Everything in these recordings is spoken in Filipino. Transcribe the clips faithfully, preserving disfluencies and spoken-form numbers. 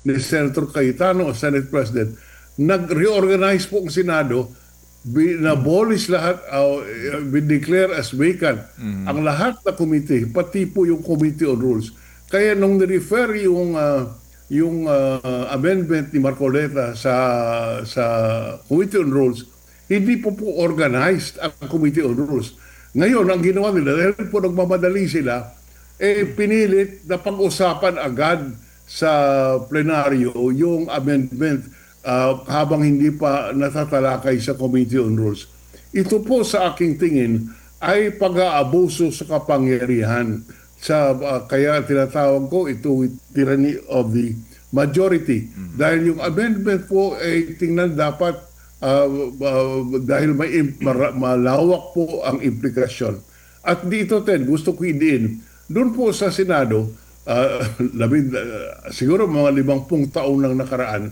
ni Senator Cayetano, Senate President, nag-reorganize po ang Senado, binabolish lahat, uh, declare as vacant mm-hmm. ang lahat na committee, pati po yung Committee on Rules. Kaya nung nirefer yung uh, yung uh, amendment ni Marcoleta sa sa Committee on Rules, hindi po po organized ang Committee on Rules. Ngayon, ang ginawa nila, dahil po nagmamadali sila, eh pinilit na pag-usapan agad sa plenaryo yung amendment uh, habang hindi pa natatalakay sa Committee on Rules. Ito po sa aking tingin ay pag-aabuso sa kapangyarihan. Sa, uh, kaya tinatawag ko ito tyranny of the majority. Mm-hmm. Dahil yung amendment po ay tingnan dapat uh, uh, dahil may mar- malawak po ang implikasyon. At dito, Ted, gusto ko i-din doon po sa Senado, uh, labing, uh, siguro mga limampung taon nang nakaraan,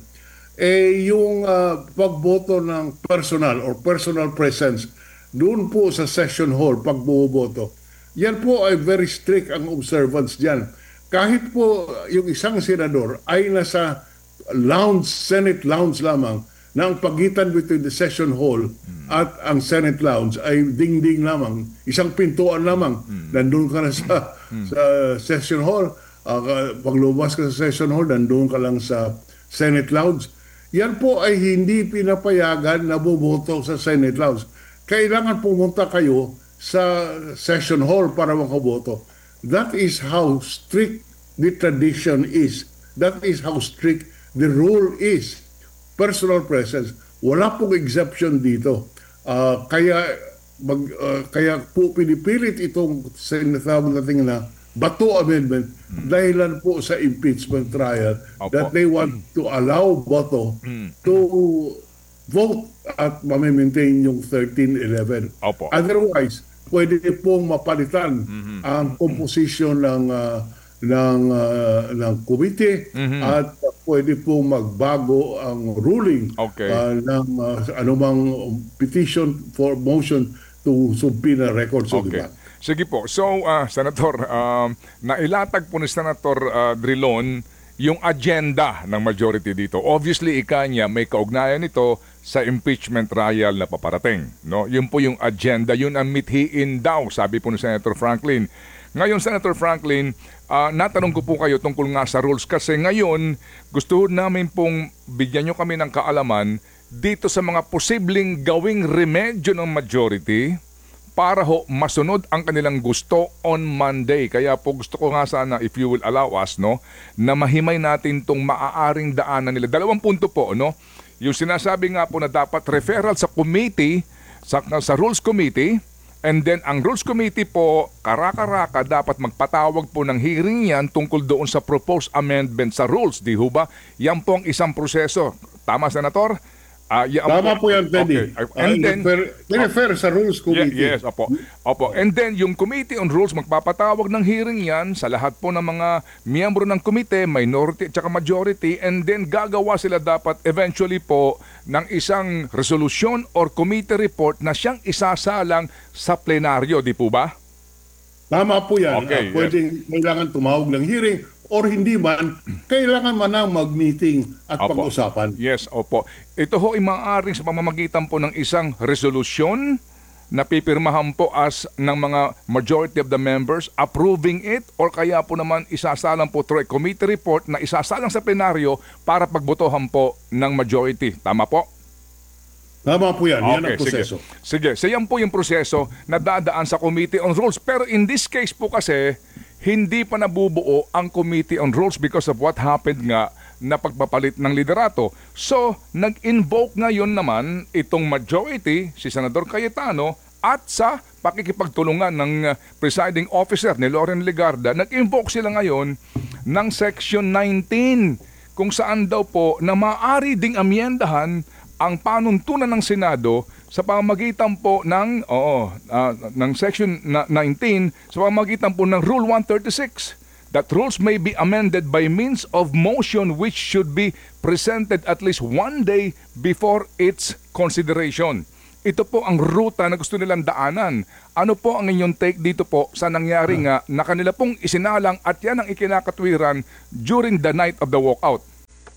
eh yung uh, pagboto ng personal or personal presence doon po sa session hall, pagboboto, yan po ay very strict ang observance dyan. Kahit po yung isang senador ay nasa lounge, Senate lounge lamang, na ang pagitan between the session hall mm. at ang Senate lounge ay ding-ding lamang, isang pintuan lamang. Mm. Nandun ka na sa, mm. sa session hall, uh, pag lumabas ka sa session hall, nandun ka lang sa Senate lounge. Yan po ay hindi pinapayagan na bumoto sa Senate lounge. Kailangan pumunta kayo sa session hall para makaboto. That is how strict the tradition is. That is how strict the rule is. Personal presence, wala pong exception dito. Uh, kaya mag, uh, kaya po pinipilit itong sinatawag natin na Bato Amendment mm. dahilan po sa impeachment trial. Opo. That they want to allow Bato mm. to vote at mamimaintain yung thirteen eleven. Opo. Otherwise, pwede pong mapalitan mm-hmm. ang composition ng uh, ng uh, ng committee mm-hmm. at pwede pong magbago ang ruling okay. uh, ng uh, anumang petition for motion to subpoena records of okay. the bank. Sige po. So, uh, Senator, uh, nailatag po ni Senator uh, Drilon yung agenda ng majority dito. Obviously, ika niya may kaugnayan nito sa impeachment trial na paparating. No? Yun po yung agenda. Yun ang mithiin daw, sabi po ni Senator Franklin. Ngayon, Senator Franklin, uh, natanong ko po kayo tungkol nga sa rules kasi ngayon gusto namin pong bigyan nyo kami ng kaalaman dito sa mga posibleng gawing remedyo ng majority para ho masunod ang kanilang gusto on Monday. Kaya po gusto ko nga sana, if you will allow us, no, na mahimay natin itong maaaring daanan nila. Dalawang punto po, no? Yung sinasabi nga po na dapat referral sa committee, sa, sa Rules Committee, and then ang Rules Committee po, karaka-raka, dapat magpatawag po ng hearing yan tungkol doon sa proposed amendment sa rules, di ho ba? Yan po ang isang proseso. Tama, Senator? Uh, yeah, Tama po yan, Teddy. Okay. And uh, then, refer uh, sa Rules Committee. Yes, opo. Opo. And then, yung Committee on Rules, magpapatawag ng hearing yan sa lahat po ng mga miyembro ng komite, minority at saka majority, and then gagawa sila dapat eventually po ng isang resolution or committee report na siyang isasalang sa plenaryo, di po ba? Tama po yan. Okay, uh, pwedeng yes. kailangan tumawag ng hearing or hindi man, kailangan man ang mag-meeting at opo. Pag-usapan. Yes, opo. Ito ho ay maaaring sa pamamagitan po ng isang resolusyon na pipirmahan po as ng mga majority of the members approving it or kaya po naman isasalang po through a committee report na isasalang sa plenaryo para pagbotohan po ng majority. Tama po? Tama po yan. Okay, yan ang proseso. Sige. Sige. So yan po yung proseso na dadaan sa Committee on Rules. Pero in this case po kasi, hindi pa nabubuo ang Committee on Rules because of what happened nga na pagpapalit ng liderato. So, nag-invoke ngayon naman itong majority, si Senador Cayetano, at sa pakikipagtulungan ng presiding officer ni Loren Legarda, nag-invoke sila ngayon ng Section nineteen kung saan daw po na maaari ding amyendahan ang panuntunan ng Senado sa pamamagitan po ng oo uh, ng Section nineteen sa pamamagitan po ng Rule one thirty-six that rules may be amended by means of motion which should be presented at least one day before its consideration. Ito po ang ruta na gusto nilang daanan. Ano po ang inyong take dito po sa nangyari nga na kanila pong isinalang at yan ang ikinakatwiran during the night of the walkout?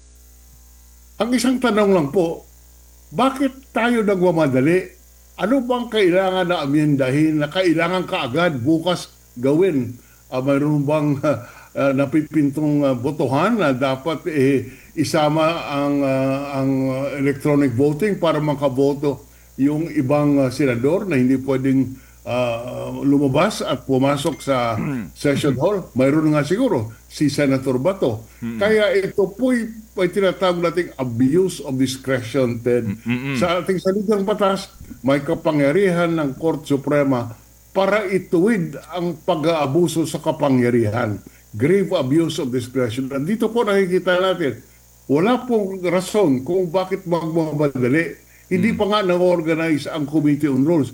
Ang isang tanong lang po, bakit tayo nagmamadali? Ano bang kailangan na amyendahin na kailangan kaagad bukas gawin? Uh, mayroon bang uh, uh, napipintong uh, botohan na dapat eh, isama ang, uh, ang uh, electronic voting para makaboto yung ibang uh, senador na hindi pwedeng uh, lumabas at pumasok sa session hall? Mayroon nga siguro si Senator Bato. Kaya ito po'y may tinatawag nating abuse of discretion, Ted. Sa ating salitang batas, may kapangyarihan ng Korte Suprema para ituwid ang pag-aabuso sa kapangyarihan. Grave abuse of discretion. At dito po nakikita natin, wala pong rason kung bakit magmamadali. Hindi pa nga nang-organize ang Committee on Rules.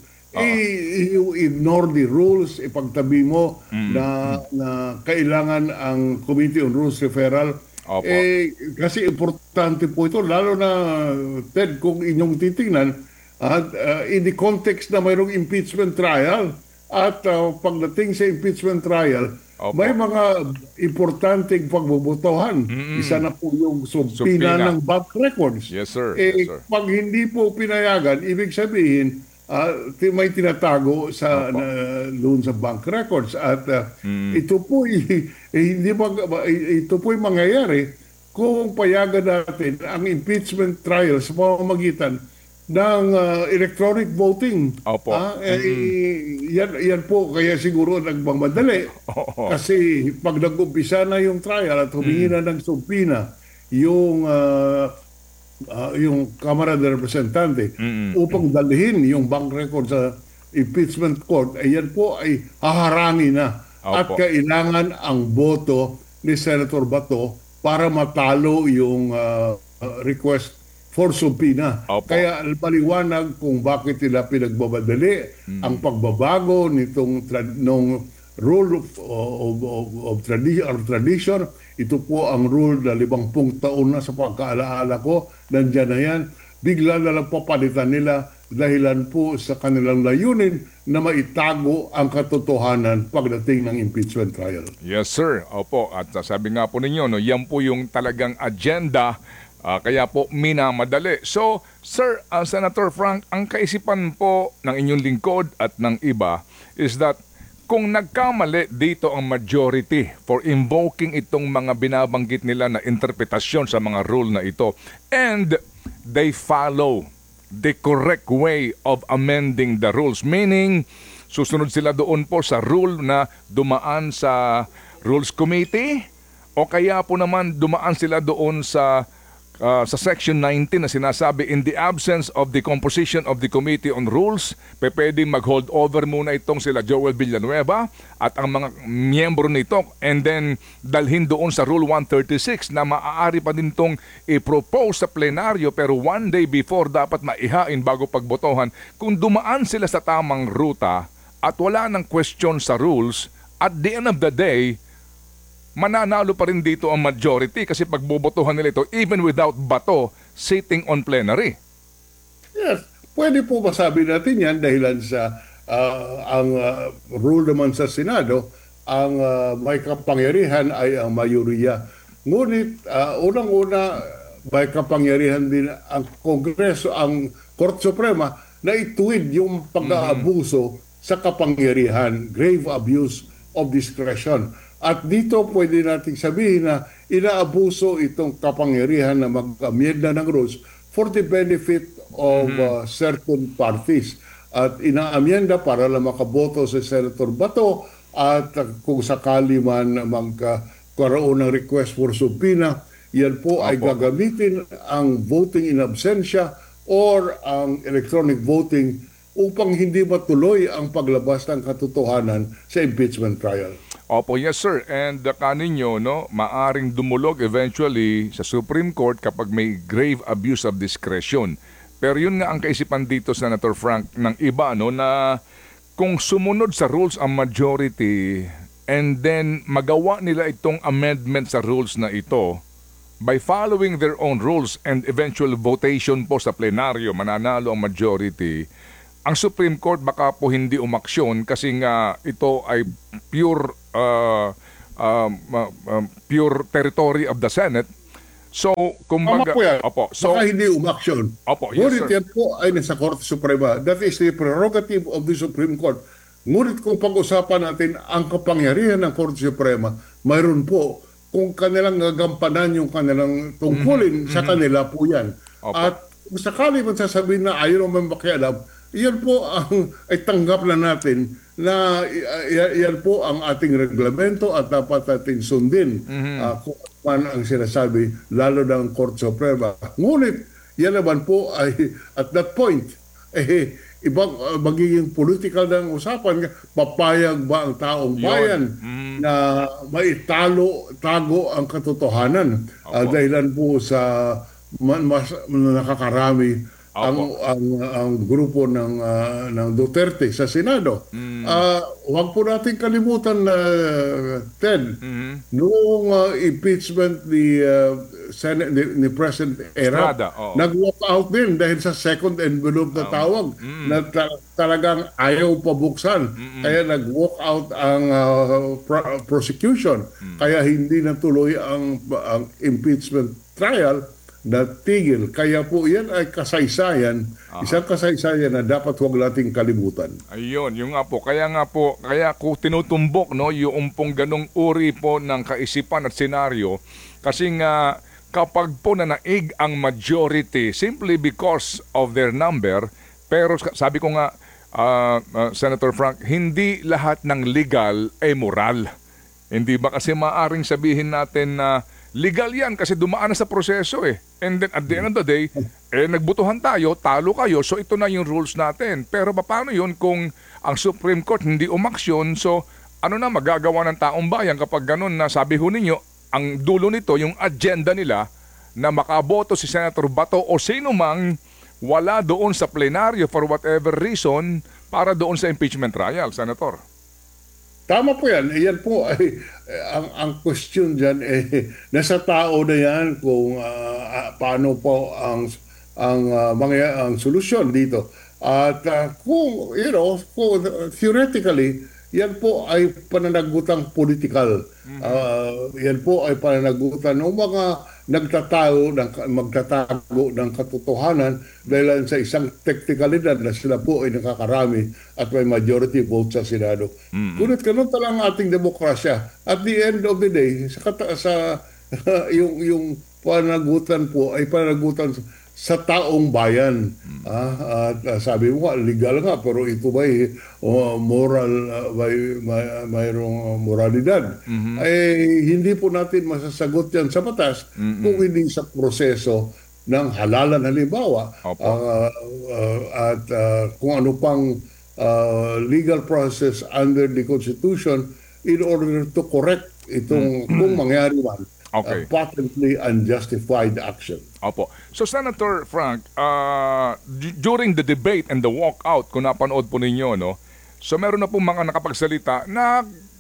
I, you ignore the rules, ipagtabi mo na, na kailangan ang Committee on Rules referral. Opo. Eh, kasi importante po ito, lalo na, Ted, kung inyong titingnan, at uh, in the context na mayroong impeachment trial, at uh, pagdating sa impeachment trial, Opo. may mga importanteng pagbobotohan. Mm-mm. Isa na po yung subpina Subpina. ng bank records. Yes, sir. Eh, Yes, sir. pag hindi po pinayagan, ibig sabihin, uh, may tinatago sa Opo. na, loan sa bank records. At uh, ito po eh, hindi mag, ito po mangyayari kung payagan natin ang impeachment trial sa pamamagitan ng uh, electronic voting. Opo. Ah, eh, yan, yan po kaya siguro nagmamadali. Oo. Kasi pag nag-umpisa na yung trial at humingi na ng subpina yung uh, uh, yung Kamara de Representante upang dalhin yung bank record sa impeachment court, ay yan po ay haharangin na. At Opo. kailangan ang boto ni Senator Bato para matalo yung uh, uh, request for subpoena. Opo. Kaya maliwanag kung bakit nila pinagbabadali ang pagbabago nitong tra- nung rule of, of, of, of tradi- or tradition. Ito po ang rule na limampung taon na sa pagkaalaala ko. Nandiyan na yan. Bigla na lang papalitan nila dahilan po sa kanilang layunin na maitago ang katotohanan pagdating ng impeachment trial. Yes, sir. Opo. At uh, sabi nga po ninyo, no, yan po yung talagang agenda. Uh, kaya po minamadali. So, Sir uh, Senator Frank, ang kaisipan po ng inyong lingkod at ng iba is that kung nagkamali dito ang majority for invoking itong mga binabanggit nila na interpretasyon sa mga rule na ito and they follow the correct way of amending the rules, meaning susunod sila doon po sa rule na dumaan sa Rules Committee o kaya po naman dumaan sila doon sa Uh, sa Section nineteen na sinasabi, in the absence of the composition of the Committee on Rules, pe pwedeng mag-hold over muna itong sila Joel Villanueva at ang mga miyembro nito and then dalhin doon sa Rule one thirty-six na maaari pa din itong i-propose sa plenaryo pero one day before dapat maihain bago pagbotohan. Kung dumaan sila sa tamang ruta at wala ng question sa rules, at the end of the day, mananalo pa rin dito ang majority kasi pagbobotohan nila ito even without Bato sitting on plenary. Yes. Pwede po masabi natin yan dahilan sa uh, ang uh, rule naman sa Senado, ang uh, may kapangyarihan ay ang mayoriya. Ngunit uh, unang-una may kapangyarihan din ang Kongreso, ang Korte Suprema na ituwid yung pag-aabuso sa kapangyarihan, grave abuse of discretion. At dito pwede nating sabihin na inaabuso itong kapangyarihan na mag-amyenda ng rules for the benefit of uh, certain parties. At inaamyenda para lang makaboto si Senator Bato at uh, kung sakali man magkaroon ng request for subpoena, yan po ay Opo. gagamitin ang voting in absentia or ang electronic voting upang hindi matuloy ang paglabas ng katotohanan sa impeachment trial. Opo, yes sir. And uh, kaninyo, no, maaring dumulog eventually sa Supreme Court kapag may grave abuse of discretion. Pero yun nga ang kaisipan dito, Senator Frank, ng iba, no, na kung sumunod sa rules ang majority and then magawa nila itong amendment sa rules na ito, by following their own rules and eventual votation po sa plenaryo, mananalo ang majority, ang Supreme Court baka po hindi umaksyon kasi nga ito ay pure uh, um, uh, um, pure territory of the Senate. So, Tama kumbaga, po yan. opo, so, Baka hindi umaksyon. opo, yes Ngunit sir. yan po ay nasa Korte Suprema. That is the prerogative of the Supreme Court. Ngunit kung pag-usapan natin ang kapangyarihan ng Korte Suprema, mayroon po kung kanilang gagampanan yung kanilang tungkulin, sa kanila po yan. Opo. At kung sakali man sasabihin na ayaw naman makialam, yan po ang ay tanggap na natin na y- y- yan po ang ating reglamento at dapat natin sundin ah, kung man ang sinasabi, lalo ng Korte Suprema. Ngunit, yan naman po ay at that point, eh, ibang uh, magiging political ng usapan, papayag ba ang taong bayan na maitalo, tago ang katotohanan uh, Opo. dahilan po sa ma- mas nakakarami ang, Opo. ang ang grupo ng ah, ng Duterte sa Senado. Ah, huwag po nating kalimutan na Ted, noong ah, impeachment ni ah, Senate ni, ni President Era, Estrada, oo. nag-walk out din dahil sa second envelope na tawag na ta- talagang ayaw pabuksan. Kaya nag-walk out ang ah, pro- prosecution. Kaya hindi natuloy ang, ang impeachment trial na tigil. Kaya po yan ay kasaysayan, isang kasaysayan na dapat huwag nating kalimutan. Ayun, yung nga po. Kaya nga po, kaya ko tinutumbok no, yung pong ganong uri po ng kaisipan at senaryo. Kasi nga, kapag po nanaig ang majority simply because of their number, pero sabi ko nga, ah, ah, Senator Frank, hindi lahat ng legal ay moral. Hindi ba kasi maaring sabihin natin na legal yan kasi dumaan na sa proseso eh. And then at the end of the day, eh, nagbutuhan tayo, talo kayo, so ito na yung rules natin. Pero paano yun kung ang Supreme Court hindi umaksyon, so ano na magagawa ng taong bayan kapag ganun na sabi ho ninyo, ang dulo nito, yung agenda nila na makaboto si Senator Bato o sino mang wala doon sa plenaryo for whatever reason para doon sa impeachment trial, Senator. Tama po yan. Yan po ay eh, ang ang question diyan eh nasa tao na yan kung ah, ah, paano po ang ang uh, mga ang solusyon dito. At ah, kung you know, kung, uh, theoretically yan po ay pananagutang political. Ah, yan po ay pananagutan ng mga nagtatago ng magtatago ng katotohanan dahil sa isang teknikalidad na sila po ay nakakarami at may majority vote sa Senado. Ngunit ganun talaga ang ating demokrasya. At the end of the day, sa, kata- sa yung yung panagutan po ay panagutan sa taong bayan. Ah, at ah, sabi mo nga, legal nga, pero ito ba oh, moral, uh, may, may, mayroong moralidad? Ay hindi po natin masasagot yan sa batas kung hindi sa proseso ng halalan halimbawa. Opo. Ah, ah, at ah, kung ano pang ah, legal process under the Constitution in order to correct itong kung mangyari man. Okay. Uh, patently unjustified action. Opo. So Senator Frank, uh, d- during the debate and the walkout, kung napanood po ninyo, no, so meron na po mga nakapagsalita na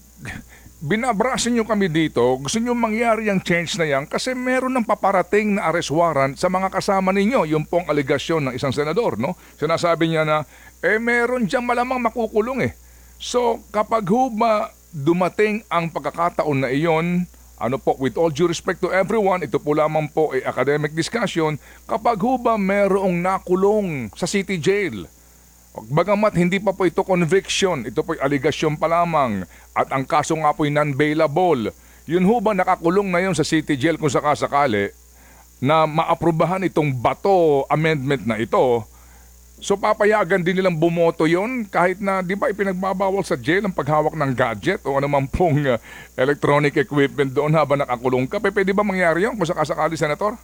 binabrasin nyo kami dito, gusto nyo mangyari ang change na yan kasi meron ng paparating na arrest warrant sa mga kasama ninyo, yung pong aligasyon ng isang senador, no? Sinasabi niya na, eh meron dyan malamang makukulong eh. So kapag ho ba dumating ang pagkakataon na iyon, ano po, with all due respect to everyone, ito po lamang po ay academic discussion, kapag ho ba merong nakulong sa city jail, bagamat hindi pa po ito conviction, ito po ay aligasyon pa lamang, at ang kaso nga po ay non-bailable, yun ho ba nakakulong na yun sa city jail kung sakasakali na maaprubahan itong Bato amendment na ito, so papayagan din nilang bumoto yon kahit na di ba ipinagbabawal sa jail ang paghawak ng gadget o anumang pong uh, electronic equipment doon habang nakakulong ka? P- Pwede ba mangyari yun kung sakasakali, Senator?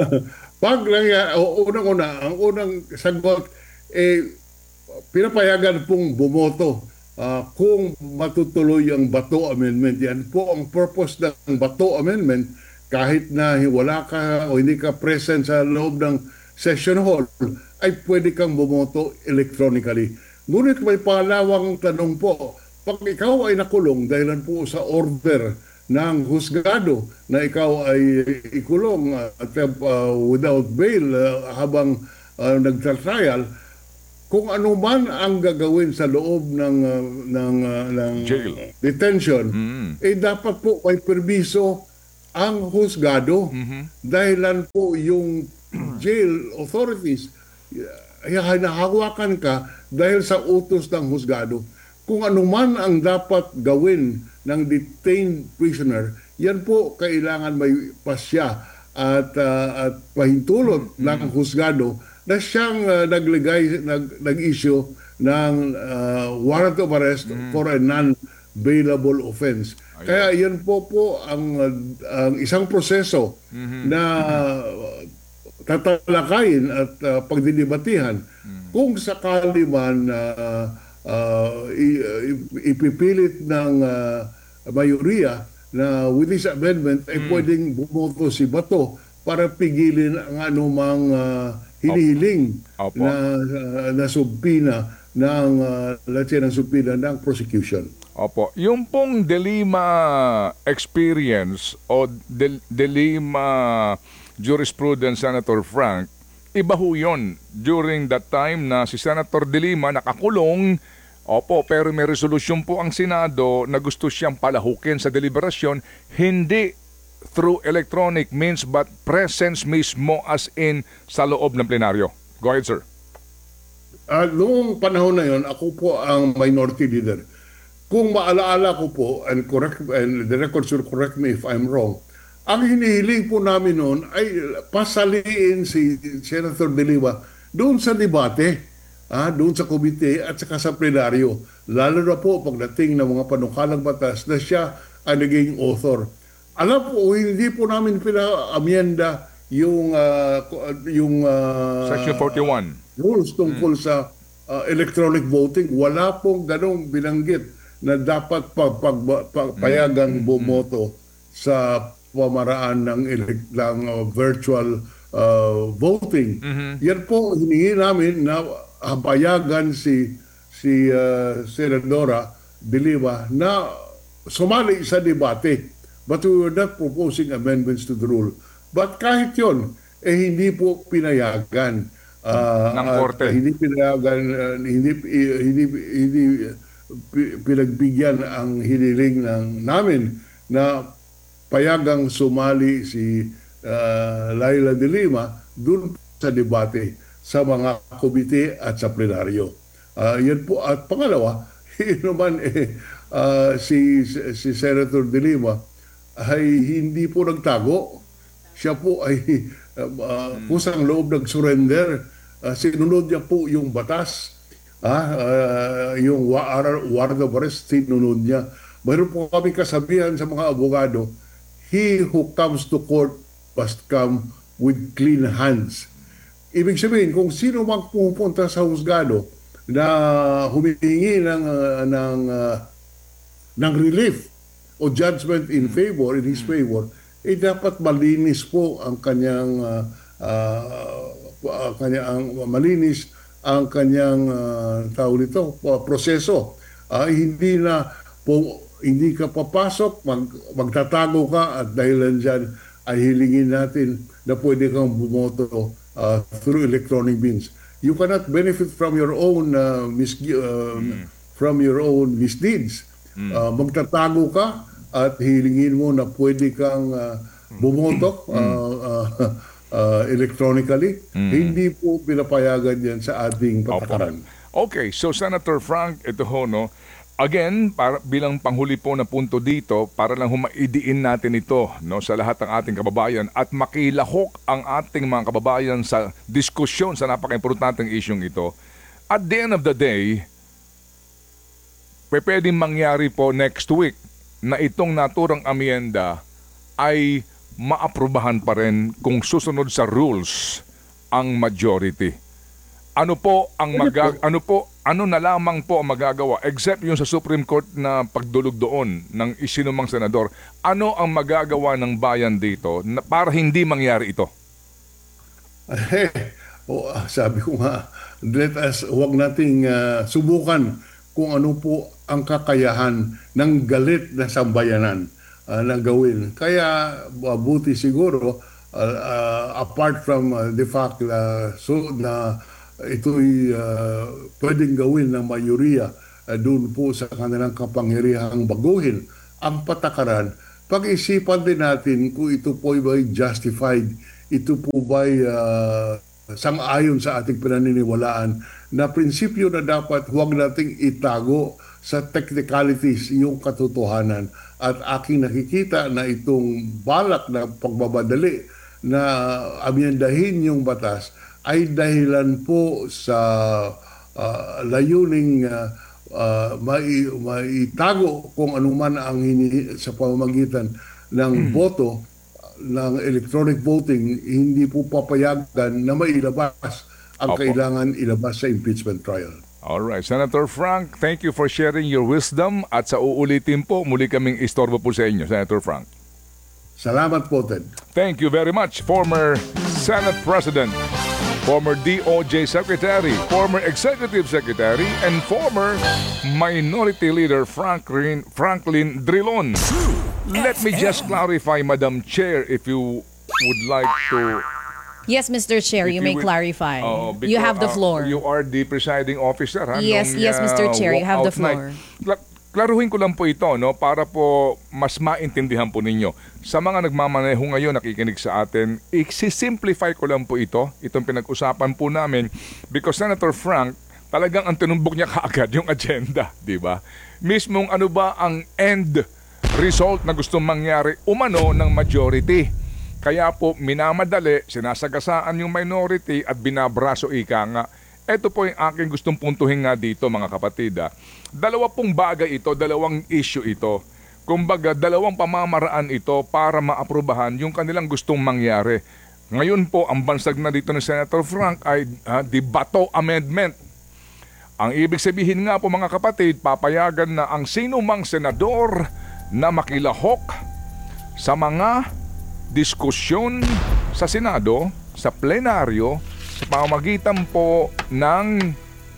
Pag nangyari, o, unang-una, ang unang sagot, eh, pinapayagan pong bumoto ah, kung matutuloy ang Bato Amendment. Yan po ang purpose ng Bato Amendment kahit na wala ka o hindi ka present sa loob ng session hall, ay pwede kang bumoto electronically. Ngunit may pangalawang tanong po, pag ikaw ay nakulong dahil po sa order ng husgado na ikaw ay ikulong uh, at, uh, without bail uh, habang uh, nagtatrial, kung ano man ang gagawin sa loob ng uh, ng, uh, ng Jail. detention, eh dapat po may permiso ang husgado. Dahilan po yung jail authorities, ay hinahawakan ka dahil sa utos ng husgado. Kung ano man ang dapat gawin ng detained prisoner, yan po kailangan may pasya at uh, at pahintulot ng husgado na siyang uh, naglagay nag, nag-issue ng uh, warrant of arrest for a non-bailable offense. Ayun. Kaya yan po po ang, uh, ang isang proseso na uh, tatalakayin at uh, pagdidibatihan kung sakali man uh, uh, i- i- ipipilit ng uh, mayoriya na with this amendment ay pwedeng bumoto si Bato para pigilin ang anumang uh, hinihiling Opo. na uh, na subpina ng uh, let's say ng subpina ng prosecution. Opo. Yung pong Delima experience o Del- Delima jurisprudence, Senator Frank, iba ho yun. During that time na si Senator Delima nakakulong, opo, pero may resolusyon po ang Senado na gusto siyang palahukin sa deliberasyon, hindi through electronic means but presence mismo as in sa loob ng plenaryo. Go ahead, sir. Uh, noong panahon na yon, ako po ang minority leader. Kung maalaala ko po, and correct and the record should correct me if I'm wrong, ang hinihiling po namin noon ay pasaliin si Senator De Lima doon sa debate, ah, doon sa komite at saka sa plenaryo. Lalo na po pagdating ng mga panukalang batas na siya ang naging author. Alam po, hindi po namin pina-amyenda yung uh, yung uh, Section forty-one. rules tungkol sa uh, electronic voting. Wala pong ganong binanggit na dapat pag, pag, pag, payagang bumoto sa pamaraan ng, elect, ng uh, virtual uh, voting. Yan po hiningi namin na uh, payagan si si uh, Senadora De Lima na sumali sa debate. But we were not proposing amendments to the rule. But kahit yon, eh hindi po pinayagan. Uh, Ng korte. at hindi pinayagan, uh, hindi, uh, hindi, hindi pi- pinagbigyan ang hiniling ng namin na payagang sumali si uh, Laila De Lima dun sa debate sa mga komite at sa plenaryo. Uh, yan po. At pangalawa, yun naman eh, uh, si, si Senator De Lima ay hindi po nagtago. Siya po ay uh, uh, kusang loob nag-surrender. Uh, sinunod niya po yung batas. Ah, uh, yung war- warrant of arrest, sinunod niya. Mayroon po kami kasabihan sa mga abogado, he who comes to court must come with clean hands. Ibig sabihin, kung sino mang pupunta sa husgado na humihingi ng, uh, ng, uh, ng relief o judgment in favor, in his favor, eh dapat malinis po ang kanyang uh, uh, kanyang malinis ang kanyang uh, tao nito, uh, proseso. Uh, hindi na po, hindi ka papasok, mag, magtatago ka at dahilan dyan ay hilingin natin na pwede kang bumoto uh, through electronic means. You cannot benefit from your own uh, mis- uh, mm. from your own misdeeds. Mm. Uh, magtatago ka at hilingin mo na pwede kang uh, bumoto uh, uh, uh, electronically. Mm. Hindi po pinapayagan yan sa ating patakaran. Okay, so Senator Frank, ito ho, no? Again, para, bilang panghuli po na punto dito, para lang humaidiin natin ito, no, sa lahat ng ating kababayan at makilahok ang ating mga kababayan sa diskusyon sa napaka-importanteng isyong ito. At the end of the day, pwedeng mangyari po next week na itong naturang amyenda ay maaprubahan pa rin kung susunod sa rules ang majority. Ano po ang magag ano po ano na lamang po ang magagawa except yung sa Supreme Court na pagdulog doon ng isinumang senador? Ano ang magagawa ng bayan dito na para hindi mangyari ito? Eh, oh, sabi ko nga, let us wag nating uh, subukan kung ano po ang kakayahan ng galit na sambayanan uh, na gawin. Kaya mabuti siguro uh, uh, apart from uh, the fact uh, so na ito'y uh, pwedeng gawin ng mayoriya uh, doon po sa kanilang kapangyarihang baguhin ang patakaran, pag-isipan din natin kung ito po ay justified, ito po ba ay uh, sang-ayon sa ating pinaniniwalaan na prinsipyo na dapat huwag nating itago sa technicalities yung katotohanan. At aking nakikita na itong balak na pagbabadali na amyendahin yung batas ay dahilan po sa uh, layuning uh, uh, mai, maitago kung anuman ang hini, sa pamamagitan ng boto ng electronic voting, hindi po papayagan na mailabas ang Opo. kailangan ilabas sa impeachment trial. Alright, Senator Frank, thank you for sharing your wisdom at sa uulitin po, muli kaming istorbo po sa inyo, Senator Frank. Salamat po, Ted. Thank you very much, former Senate President, former D O J Secretary, former Executive Secretary, and former Minority Leader Franklin, Franklin Drilon. Let me just clarify, Madam Chair, if you would like to... Yes, Mister Chair, if you may would- clarify. Oh, You because, have the uh, floor. you are the presiding officer, ha? Yes, nung, yes, Mister uh, Chair, you have the walkout night. floor. Kla- klaruhin ko lang po ito, no, para po mas maintindihan po ninyo. Sa mga nagmamaneho ngayon, nakikinig sa atin, i-simplify ko lang po ito, itong pinag-usapan po namin, because Senator Frank, talagang ang tinumbok niya kaagad yung agenda, di ba? Mismong ano ba ang end result na gustong mangyari umano ng majority. Kaya po minamadali, sinasagasaan yung minority at binabraso ika nga. Ito po yung aking gustong puntuhin nga dito, mga kapatid. ah. Dalawa pong bagay ito, dalawang issue ito. Kumbaga, dalawang pamamaraan ito para maaprubahan yung kanilang gustong mangyari. Ngayon po, ang bansag na dito ni Senator Frank ay ah, the Bato Amendment. Ang ibig sabihin nga po, mga kapatid, papayagan na ang sino mang senador na makilahok sa mga diskusyon sa Senado, sa plenaryo, sa pamamagitan po ng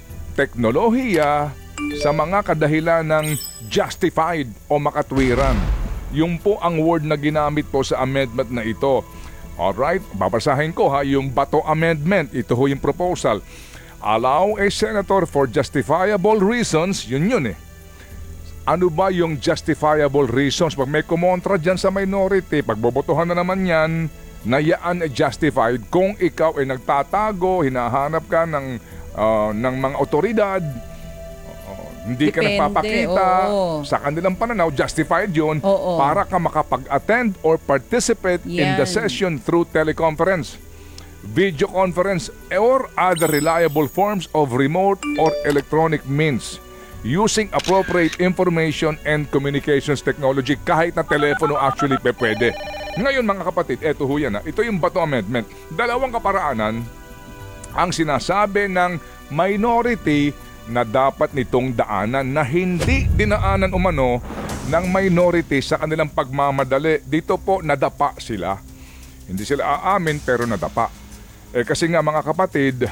teknolohiya sa mga kadahilan ng justified o makatwiran. Yung po ang word na ginamit po sa amendment na ito. Alright, babasahin ko ha, yung Bato Amendment, ito ho yung proposal. Allow a senator for justifiable reasons, yun yun eh. Ano ba yung justifiable reasons? Pag may kumontra dyan sa minority, pag bobotohan na naman yan, na yaan ay justified kung ikaw ay nagtatago, hinahanap ka ng, uh, ng mga otoridad, uh, hindi ka Depende, nagpapakita, oo. sa kanilang pananaw, justified yun Oo. para ka makapag-attend or participate in the Yan. session through teleconference, video conference, or other reliable forms of remote or electronic means using appropriate information and communications technology. Kahit na telepono actually pe pwede. Ngayon mga kapatid, eto ho yan ha. Ito yung Bato Amendment. Dalawang kaparaanan ang sinasabi ng minority na dapat nitong daanan na hindi dinaanan umano ng minority sa kanilang pagmamadali. Dito po nadapa sila. Hindi sila aamin pero nadapa. Eh kasi nga mga kapatid,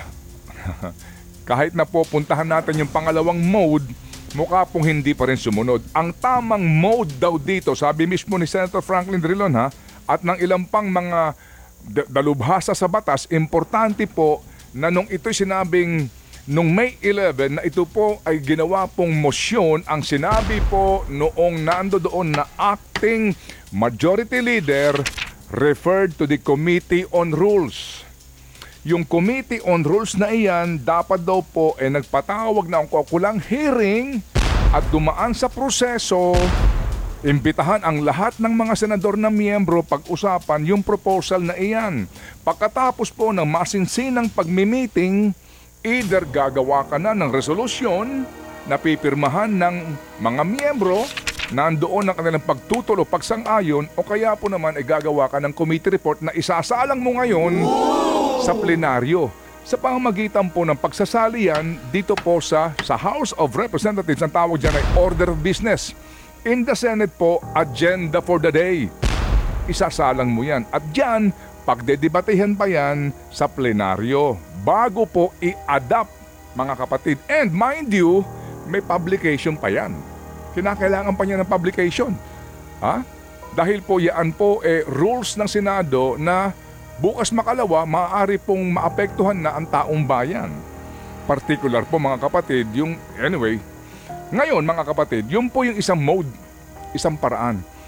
kahit na po puntahan natin yung pangalawang mode, mukha pong hindi pa rin sumunod. Ang tamang mode daw dito, sabi mismo ni Senator Franklin Drilon ha, at ng ilang pang mga d- dalubhasa sa batas, importante po na nung ito'y sinabing nung May eleven na ito po ay ginawa pong motion, ang sinabi po noong nando doon na acting majority leader referred to the Committee on Rules. Yung Committee on Rules na iyan, dapat daw po ay eh, nagpatawag na ang kukulang hearing at dumaan sa proseso, imbitahan ang lahat ng mga senador na miyembro pag-usapan yung proposal na iyan. Pagkatapos po ng masinsinang pagmi-meeting, either gagawa ka na ng resolusyon na pipirmahan ng mga miyembro, nandoon ang kanilang pagtutulo, pagsang-ayon, o kaya po naman ay gagawa ka ng committee report na isasalang mo ngayon sa plenaryo. Sa pamamagitan po ng pagsasalian dito po sa, sa House of Representatives, ang tawag dyan ay order of business. In the Senate po, agenda for the day. Isasalang mo yan. At dyan, pagdedebatehan pa yan sa plenaryo bago po i-adapt, mga kapatid. And mind you, may publication pa yan. Kinakailangan pa niya ng publication. Ha? Dahil po yan po eh, rules ng Senado na bukas makalawa, maaari pong maapektuhan na ang taong bayan. Particular po mga kapatid, yung anyway. Ngayon mga kapatid, yun po yung isang mode, isang paraan.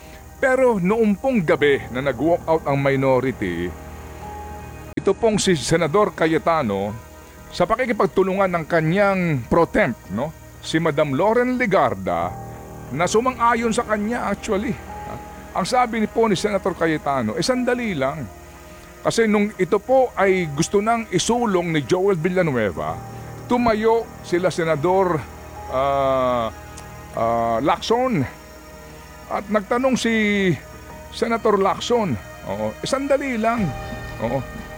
Pero noong pong gabi na nag-walk out ang minority, ito pong si Senador Cayetano, sa pakikipagtulungan ng kanyang pro temp, no? Si Madam Loren Legarda, na sumang-ayon sa kanya actually. Ang sabi ni po ni Senator Cayetano, eh sandali lang. Kasi nung ito po ay gusto nang isulong ni Joel Villanueva, tumayo sila Senador uh, uh, Lacson. At nagtanong si Senator Lacson, oo, eh, sandali lang. Oo.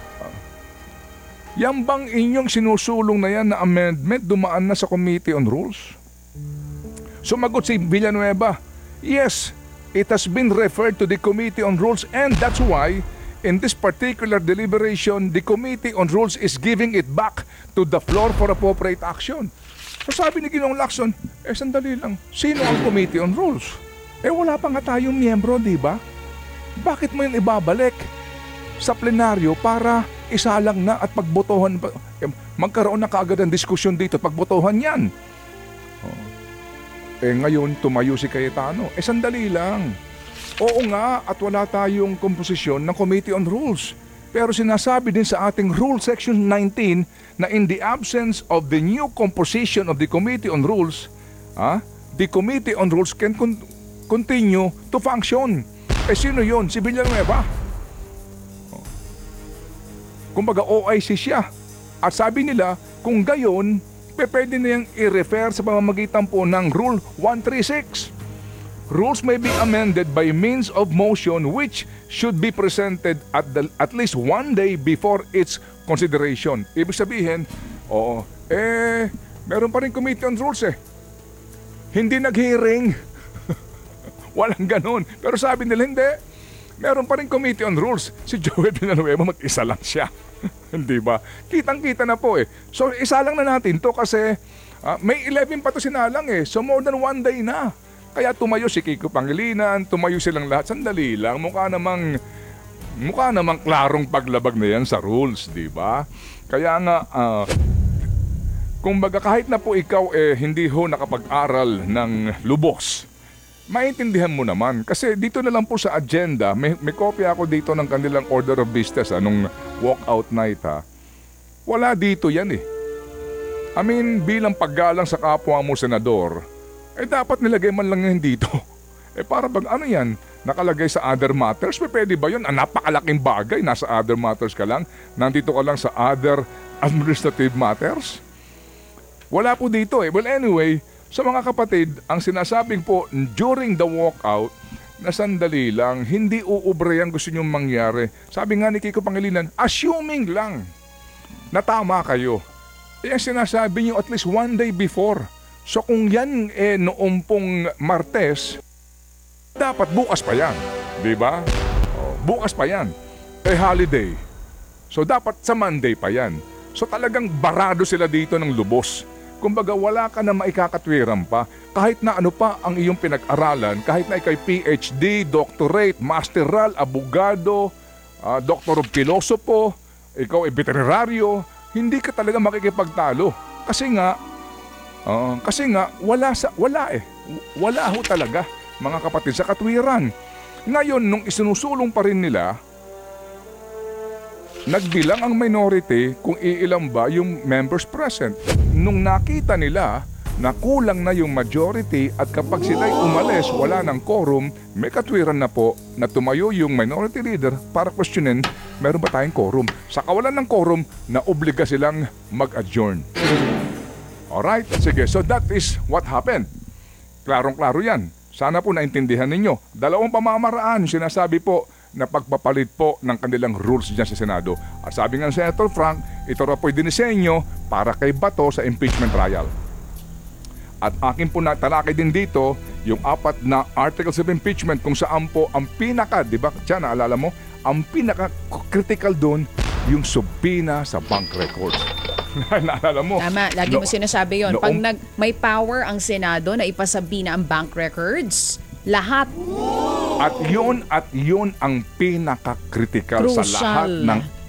Yan bang inyong sinusulong na yan na amendment dumaan na sa Committee on Rules? Sumagot si Villanueva, yes, it has been referred to the Committee on Rules and that's why in this particular deliberation, the Committee on Rules is giving it back to the floor for appropriate action. So sabi ni Ginoong Lacson, eh sandali lang, sino ang Committee on Rules? Eh wala pa nga tayong miyembro, di ba? Bakit mo yun ibabalik sa plenaryo para isalang na at pagbotohan? Eh, magkaroon na kaagad ng diskusyon dito at pagbotohan yan. Oh. Eh ngayon tumayo si Cayetano. Eh sandali lang. Oo nga at wala tayong komposisyon ng Committee on Rules. Pero sinasabi din sa ating Rule Section nineteen na in the absence of the new composition of the Committee on Rules, ah, the Committee on Rules can con- continue to function. Eh sino yun? Si Villanueva. Kumbaga O I C siya. At sabi nila, kung gayon, pwede na yung i-refer sa pamamagitan po ng Rule one thirty-six. Rules may be amended by means of motion which should be presented at, the, at least one day before its consideration. Ibig sabihin, oo, eh, meron pa rin Committee on Rules eh. Hindi nag-hearing. Walang ganun. Pero sabi nila, hindi. Meron pa rin Committee on Rules. Si Joel Villanueva, mag-isa lang siya. Hindi ba? Kitang-kita na po eh. So, isa lang na natin to kasi uh, may eleven pa to sinalang eh. So, more than one day na. Kaya tumayo si Kiko Pangilinan, tumayo silang lahat. Sandali lang. Mukha namang, mukha namang klarong paglabag na yan sa rules, di ba? Kaya nga, uh, kumbaga kahit na po ikaw eh, hindi ho nakapag-aral ng lubos, maintindihan mo naman. Kasi dito na lang po sa agenda, may, may kopya ako dito ng kanilang order of business anong walkout night ha. Wala dito yan eh. I mean, bilang paggalang sa kapwa mo senador, eh dapat nilagay man lang yan dito. Eh para bang ano yan, nakalagay sa other matters? Pwede ba yun? Ah, napakalaking bagay, nasa other matters ka lang. Nandito ka lang sa other administrative matters? Wala po dito eh. Well anyway, sa mga kapatid, ang sinasabing po during the walkout na sandali lang, hindi uubre ang gusto nyong mangyari. Sabi nga ni Kiko Pangilinan, assuming lang na tama kayo. Eh ang sinasabi nyo at least one day before. So kung yan eh noong pong Martes, dapat bukas pa yan. Diba? Oh, bukas pa yan. Eh holiday. So dapat sa Monday pa yan. So talagang barado sila dito ng lubos. Kumbaga wala ka na maikakatwiran pa kahit na ano pa ang iyong pinag-aralan, kahit na ikay P H D, doctorate, masteral, abogado, uh, doctor of philosophy, ikaw ay veterinaryo, hindi ka talaga makikipagtalo. Kasi nga, uh, kasi nga wala, sa, wala eh. Wala ho talaga mga kapatid sa katwiran. Ngayon, nung isinusulong pa rin nila, nagbilang ang minority kung iilan ba yung members present. Nung nakita nila na kulang na yung majority at kapag sila'y umalis, wala ng quorum, may katwiran na po na tumayo yung minority leader para questionin, meron ba tayong quorum? Sa kawalan ng quorum, naobliga silang mag-adjourn. Alright, sige, so that is what happened. Klarong-klaro yan. Sana po naintindihan ninyo. Dalawang pamamaraan, sinasabi po, na pagpapalit po ng kanilang rules dyan sa Senado. At sabi nga ng Senator Frank, ito ra po'y dinisenyo para kay Bato sa impeachment trial. At akin po natalakay din dito yung apat na articles of impeachment kung saan po ang pinaka, di ba, dyan naalala mo, ang pinaka-critical doon, yung subpina sa bank records. Naalala mo? Tama, lagi no, mo sinasabi yon. noong, Pag nag, may power ang Senado na ipasabina ang bank records, lahat. At yun at yun ang pinaka-critical sa Crucial. lahat ng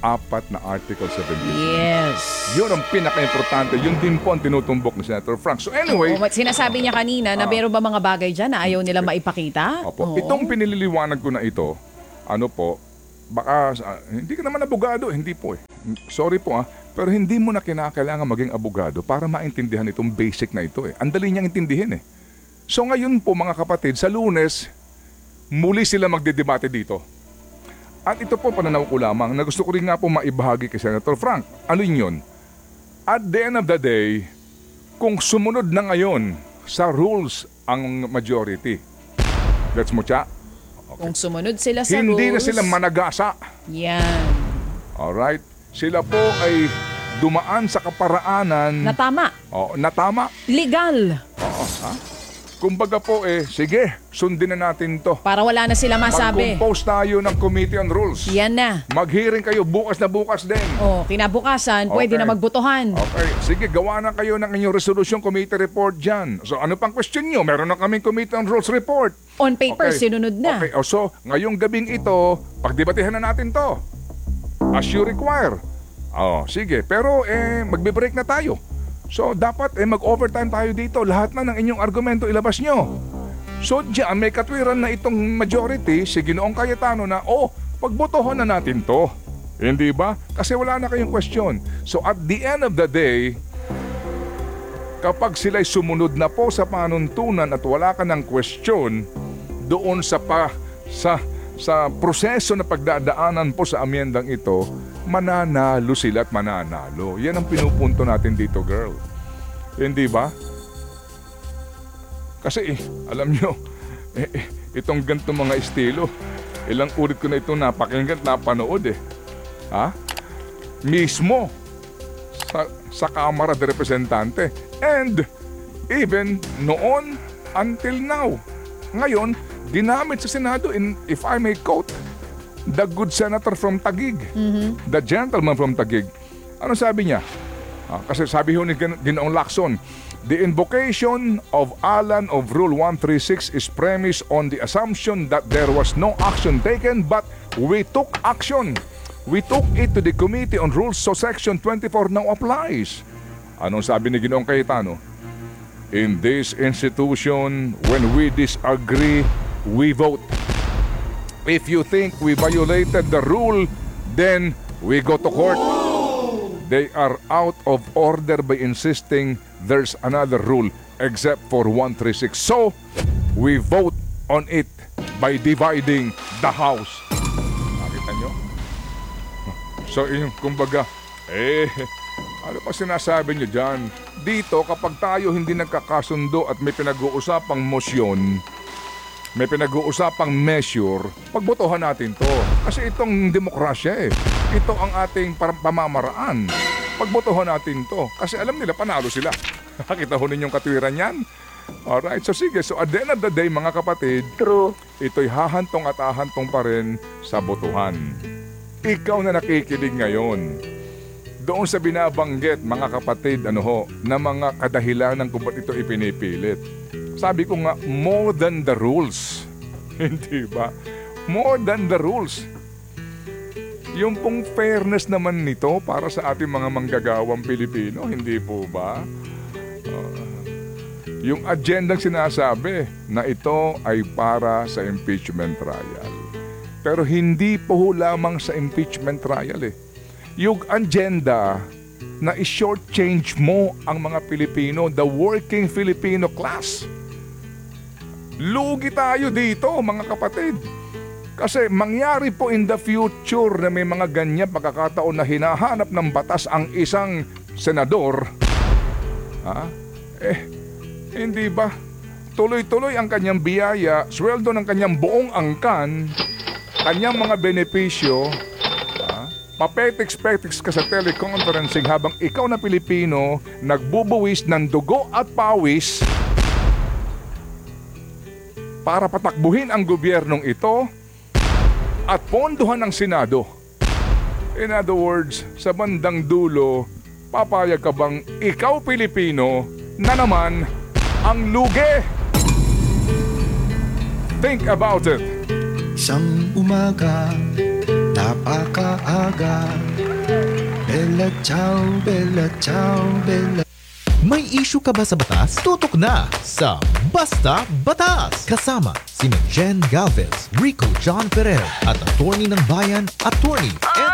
apat na Article seventeen. Yes. Yun ang pinaka-importante. Yun din po ang tinutumbok ni Senator Frank. So anyway, Oo, sinasabi niya kanina na meron ba mga bagay dyan na ayaw nila maipakita? Opo. Oo. Itong pinililiwanag ko na ito, ano po, baka, ah, hindi ka naman abogado, hindi po eh. Sorry po ah, pero hindi mo na kinakailangan maging abogado para maintindihan itong basic na ito eh. Ang dali niyang intindihin eh. So ngayon po mga kapatid, sa Lunes, muli sila magdedebate dito. At ito po pananaw ko lamang na gusto ko rin nga po maibahagi kay Senator Frank. Ano yun? At the end of the day, kung sumunod na ngayon sa rules ang majority, gets mo siya? Kung sumunod sila sa Hindi na rules, sila managasa. yan. Alright? Sila po ay dumaan sa kaparaanan Na tama. oh, na tama. Legal. Oo, ha? Kumbaga po eh, sige, sundin na natin to. Para wala na sila masabi. Mag-compose tayo ng Committee on Rules. Yan na. Mag-hearing kayo bukas na bukas din. Oh, kinabukasan, pwede Okay. na magbotohan. Okay, sige, gawa na kayo ng inyong resolution committee report dyan. So ano pang question nyo? Meron na kaming Committee on Rules report. On paper, Okay. sinunod na. Okay, oh, so ngayong gabing ito, pagdebatehan na natin to. As you require. Oh, sige, pero eh, magbe-break na tayo. So dapat eh, mag-overtime tayo dito. Lahat na ng inyong argumento ilabas nyo. So diyan may katwiran na itong majority, si Ginoong Cayetano na, oh, pagbotohan na natin to. Hindi ba? Kasi wala na kayong question. So at the end of the day, kapag sila'y sumunod na po sa panuntunan at wala ka ng question doon sa pa, sa sa proseso na pagdadaanan po sa amyendang ito, mananalo sila at mananalo. Yan ang pinupunto natin dito, girl. Hindi ba? Kasi eh, alam nyo, eh, eh, itong ganito mga estilo, ilang ulit ko na ito napakinggan at napanood eh. Ha? Mismo sa, sa Kamara de Representante. And even noon until now. Ngayon, ginamit sa Senado in, if I may quote, the good senator from Taguig. Mm-hmm. The gentleman from Taguig. Ano sabi niya? Ah, kasi sabi ho ni Gin- Ginoong Lacson, the invocation of Alan of Rule one thirty-six is premised on the assumption that there was no action taken but we took action. We took it to the Committee on Rules so Section twenty-four now applies. Anong sabi ni Ginoong Cayetano? In this institution, when we disagree, we vote. If you think we violated the rule, then we go to court. They are out of order by insisting there's another rule except for one thirty-six. So, we vote on it by dividing the house. Nakita nyo? So, yung kumbaga, eh, ano pa sinasabi nyo dyan? Dito, kapag tayo hindi nagkakasundo at may pinag-uusapang motion, may pinag-uusapang measure, pagbotohan natin to. Kasi itong demokrasya eh. Ito ang ating par- pamamaraan. Pagbotohan natin to. Kasi alam nila, panalo sila. Nakita ho ninyong katwiran yan? Alright, so sige. So at the end of the day, mga kapatid, True. ito'y hahantong at hahantong pa rin sa botohan. Ikaw na nakikinig ngayon, doon sa binabanggit, mga kapatid, ano ho, na mga kadahilanan kung ba't ito ipinipilit. Sabi ko nga, more than the rules. Hindi ba? More than the rules. Yung pong fairness naman nito para sa ating mga manggagawang Pilipino, hindi po ba? Uh, yung agendang sinasabi na ito ay para sa impeachment trial. Pero hindi po ho lamang sa impeachment trial eh. Yung agenda na i-shortchange mo ang mga Pilipino, the working Filipino class. Lugi tayo dito, mga kapatid. Kasi mangyari po in the future na may mga ganyan pagkakataon na hinahanap ng batas ang isang senador. Ha? Eh, hindi ba? Tuloy-tuloy ang kanyang biyaya, sweldo ng kanyang buong angkan, kanyang mga benepisyo, papetiks-petiks ka sa teleconferencing habang ikaw na Pilipino nagbubuwis ng dugo at pawis para patakbuhin ang gobyernong ito at pondohan ng Senado. In other words, sa bandang dulo, papayag ka bang ikaw Pilipino na naman ang lugi? Think about it. Isang umaga, napakaaga. Bella ciao, bella ciao, bella. May issue ka ba sa batas? Tutok na sa Basta Batas! Kasama si Jen Galvez, Rico John Ferrer at attorney ng bayan, attorney Ed.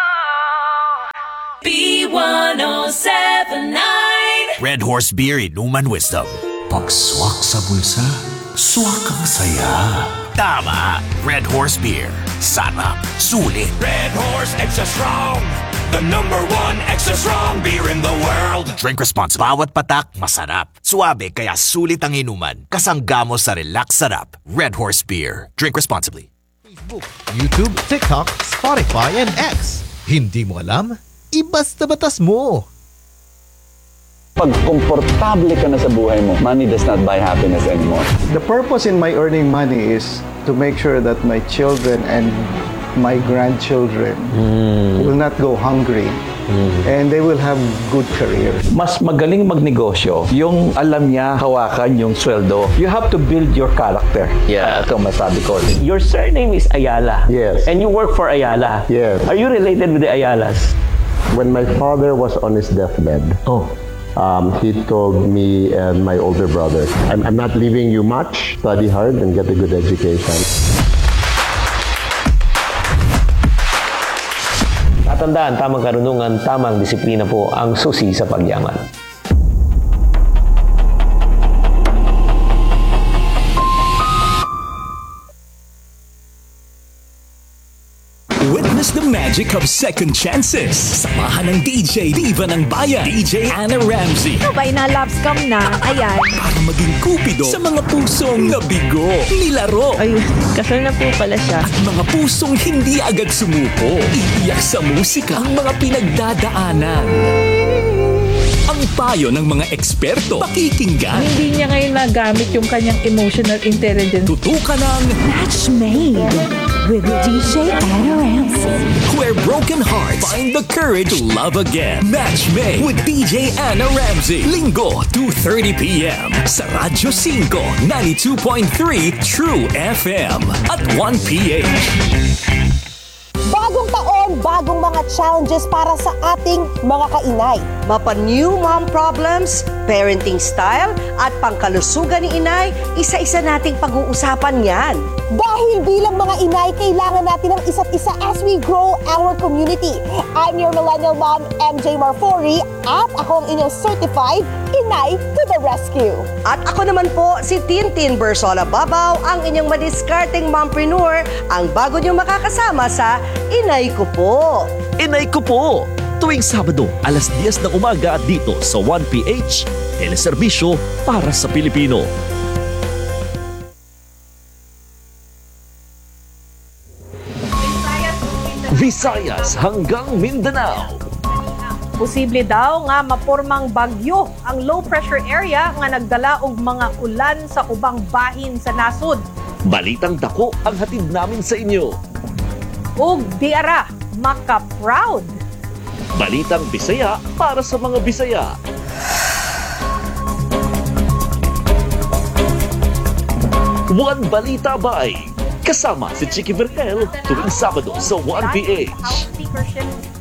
B one oh seven nine Red Horse Beer Inuman Wisdom. Pagswak sa bulsa, swak ang saya. Tama! Red Horse Beer. Sarap. Sulit. Red Horse Extra Strong, the number one extra strong beer in the world. Drink responsibly. Bawat patak, masarap. Suabe kaya sulit ang inuman. Kasangga mo sa relax sarap. Red Horse Beer. Drink responsibly. Facebook, YouTube, TikTok, Spotify, and X. Hindi mo alam? Ibasta batas mo! Pag komportable ka na sa buhay mo, money does not buy happiness anymore. The purpose in my earning money is to make sure that my children and my grandchildren mm. will not go hungry mm. and they will have good career. Mas magaling magnegosyo yung alam niya hawakan yung sweldo. You have to build your character. Yeah. Ito masabi ko. Your surname is Ayala. Yes. And you work for Ayala. Yes. Are you related with the Ayalas? When my father was on his deathbed, Oh. um, he told me and my older brother, I'm, I'm not leaving you much. Study hard and get a good education. Tatandaan, tamang karunungan, tamang disiplina po ang susi sa pagyaman. Witness the magic of second chances. Samahan ng D J Diva ng Bayan, D J Anna Ramsey. Sabay na love scam na, ayan. Para maging kupido sa mga pusong nabigo, nilaro. Ay, kasal na po pala siya. At mga pusong hindi agad sumuko. Iiyak sa musika ang mga pinagdadaanan. Ang payo ng mga eksperto, pakikinggan. Hindi niya ngayon magamit yung kanyang emotional intelligence. Tutukan ng Match made with D J Anna Ramsey. Where broken hearts find the courage to love again. Match made with D J Anna Ramsey. Linggo, two thirty p.m. sa Radyo cinco, ninety-two point three True F M at one p m. Bagong taon, bagong mga challenges para sa ating mga kainay. Mapa new mom problems, parenting style, at pangkalusugan ni inay, isa-isa nating pag-uusapan yan. Dahil bilang mga inay, kailangan natin ng isa't isa as we grow our community. I'm your millennial mom, M J Marfori, at ako ang inyong certified Inay to the Rescue. At ako naman po, si Tintin Bersola Babaw, ang inyong madiskarteng mompreneur, ang bago niyong makakasama sa Inay Ko Po. Inay Ko Po! Tuwing Sabado, alas diyes ng umaga dito sa one P H, teleserbisyo para sa Pilipino. Visayas hanggang Mindanao. Posible daw nga mapormang bagyo ang low pressure area nga nagdala og mga ulan sa ubang bahin sa nasod. Balitang dako ang hatid namin sa inyo. Ug diara maka-proud. Balitang Bisaya para sa mga Bisaya. One Balita Bay. Kasama si Chicky Vergel tuwing Sabado sa one P H. House speakership